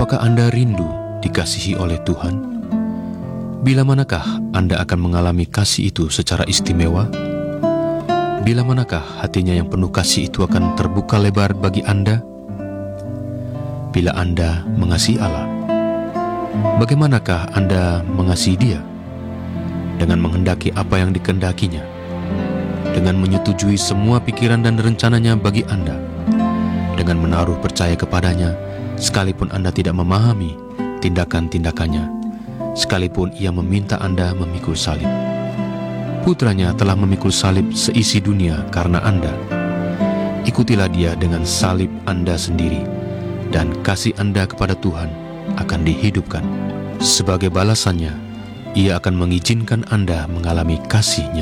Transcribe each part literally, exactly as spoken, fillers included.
Apakah Anda rindu dikasihi oleh Tuhan? Bila manakah Anda akan mengalami kasih itu secara istimewa? Bila manakah hatinya yang penuh kasih itu akan terbuka lebar bagi Anda? Bila Anda mengasihi Allah, bagaimanakah Anda mengasihi Dia? Dengan menghendaki apa yang dikehendakinya, dengan menyetujui semua pikiran dan rencananya bagi Anda, dengan menaruh percaya kepadanya, sekalipun Anda tidak memahami tindakan-tindakannya, sekalipun Ia meminta Anda memikul salib. Putranya telah memikul salib seisi dunia karena Anda. Ikutilah Dia dengan salib Anda sendiri, dan kasih Anda kepada Tuhan akan dihidupkan. Sebagai balasannya, Ia akan mengizinkan Anda mengalami kasih-Nya.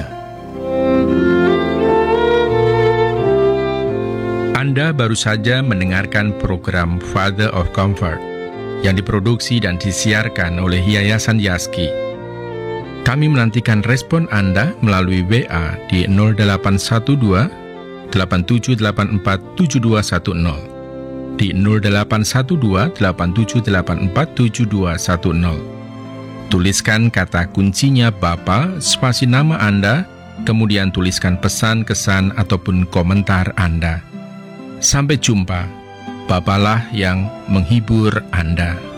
Anda baru saja mendengarkan program Father of Comfort yang diproduksi dan disiarkan oleh Yayasan Yaski. Kami menantikan respon Anda melalui W A di nol delapan satu dua, delapan tujuh delapan empat, tujuh dua satu nol, di nol delapan satu dua, delapan tujuh delapan empat, tujuh dua satu nol. Tuliskan kata kuncinya Bapa, spasi nama Anda, kemudian tuliskan pesan, kesan, ataupun komentar Anda. Sampai jumpa, Bapalah yang menghibur Anda.